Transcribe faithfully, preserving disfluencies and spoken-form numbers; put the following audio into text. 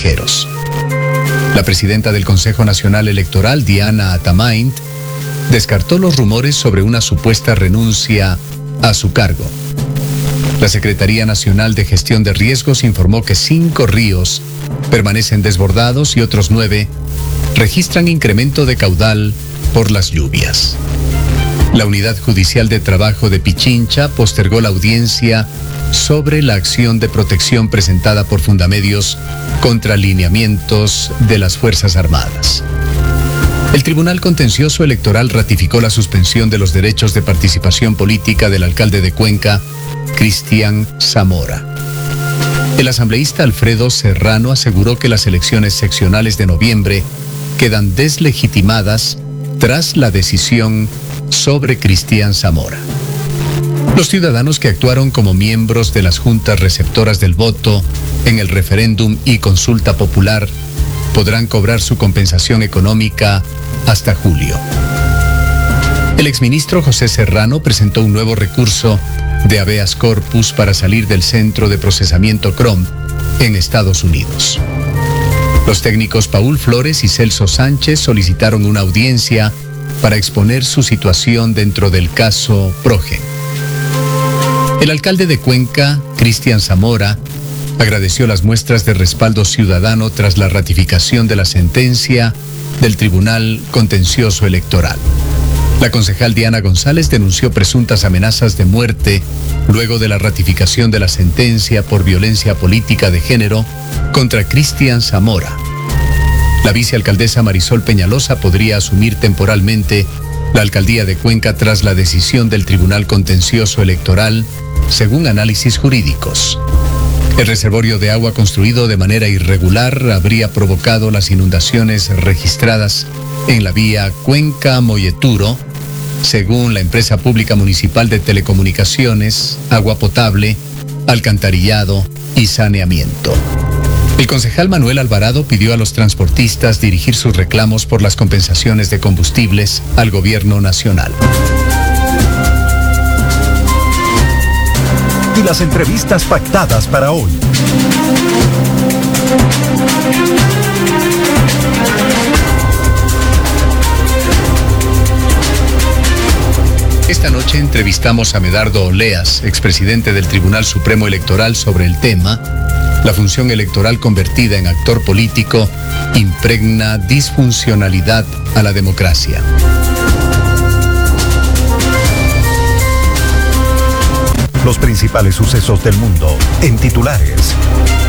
consejeros. La presidenta del Consejo Nacional Electoral, Diana Atamaint, descartó los rumores sobre una supuesta renuncia a su cargo. La Secretaría Nacional de Gestión de Riesgos informó que cinco ríos permanecen desbordados y otros nueve registran incremento de caudal por las lluvias. La Unidad Judicial de Trabajo de Pichincha postergó la audiencia sobre la acción de protección presentada por Fundamedios contra lineamientos de las Fuerzas Armadas. El Tribunal Contencioso Electoral ratificó la suspensión de los derechos de participación política del alcalde de Cuenca, Cristian Zamora. El asambleísta Alfredo Serrano aseguró que las elecciones seccionales de noviembre quedan deslegitimadas tras la decisión sobre Cristian Zamora. Los ciudadanos que actuaron como miembros de las juntas receptoras del voto en el referéndum y consulta popular podrán cobrar su compensación económica hasta julio. El exministro José Serrano presentó un nuevo recurso de habeas corpus para salir del centro de procesamiento C R O M en Estados Unidos. Los técnicos Paul Flores y Celso Sánchez solicitaron una audiencia para exponer su situación dentro del caso Progen. El alcalde de Cuenca, Cristian Zamora, agradeció las muestras de respaldo ciudadano tras la ratificación de la sentencia del Tribunal Contencioso Electoral. La concejal Diana González denunció presuntas amenazas de muerte luego de la ratificación de la sentencia por violencia política de género contra Cristian Zamora. La vicealcaldesa Marisol Peñalosa podría asumir temporalmente la alcaldía de Cuenca tras la decisión del Tribunal Contencioso Electoral, según análisis jurídicos. El reservorio de agua construido de manera irregular habría provocado las inundaciones registradas en la vía Cuenca-Molleturo, según la empresa pública municipal de telecomunicaciones, agua potable, alcantarillado y saneamiento. El concejal Manuel Alvarado pidió a los transportistas dirigir sus reclamos por las compensaciones de combustibles al gobierno nacional. Y las entrevistas pactadas para hoy. Esta noche entrevistamos a Medardo Oleas, expresidente del Tribunal Supremo Electoral, sobre el tema: la función electoral convertida en actor político impregna disfuncionalidad a la democracia. Los principales sucesos del mundo en titulares.